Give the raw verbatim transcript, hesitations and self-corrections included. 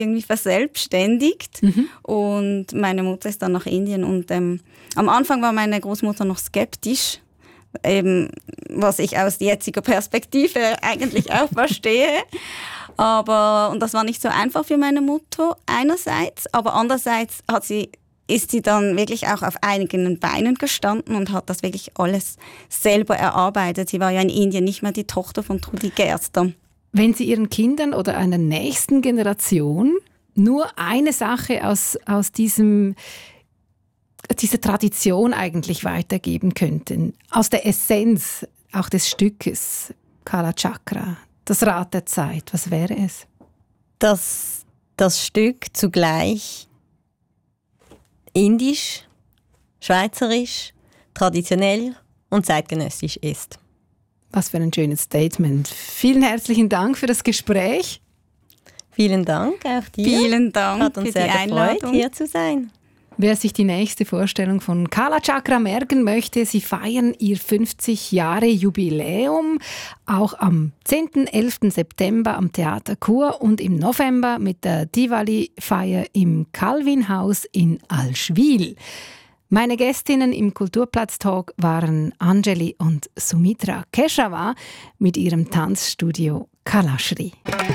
irgendwie verselbstständigt. Mhm. Und meine Mutter ist dann nach Indien. Und ähm, am Anfang war meine Großmutter noch skeptisch, eben, was ich aus jetziger Perspektive eigentlich auch verstehe. Aber, und das war nicht so einfach für meine Mutter einerseits, aber andererseits hat sie, ist sie dann wirklich auch auf eigenen Beinen gestanden und hat das wirklich alles selber erarbeitet. Sie war ja in Indien nicht mehr die Tochter von Trudi Gerster. Wenn Sie Ihren Kindern oder einer nächsten Generation nur eine Sache aus, aus diesem, dieser Tradition eigentlich weitergeben könnten, aus der Essenz auch des Stückes Kalachakra, das Rad der Zeit, was wäre es? Dass das Stück zugleich indisch, schweizerisch, traditionell und zeitgenössisch ist. Was für ein schönes Statement. Vielen herzlichen Dank für das Gespräch. Vielen Dank auch dir. Vielen Dank Hat uns für sehr die Einladung, gefreut, hier zu sein. Wer sich die nächste Vorstellung von Kalachakra merken möchte, sie feiern ihr fünfzig Jahre Jubiläum, auch am zehnten und elften September am Theater Chur und im November mit der Diwali-Feier im Calvin-Haus in Allschwil. Meine Gästinnen im Kulturplatz-Talk waren Anjali und Sumitra Keshawa mit ihrem Tanzstudio Kalashri.